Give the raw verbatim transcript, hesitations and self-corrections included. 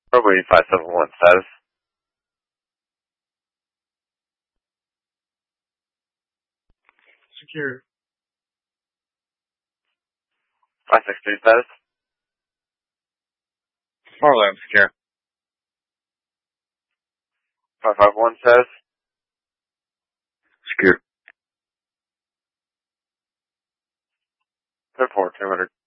Probably five seven one status. Secure. five six three status. Marlin, secure. five five one status. Secure. Code four two hundred.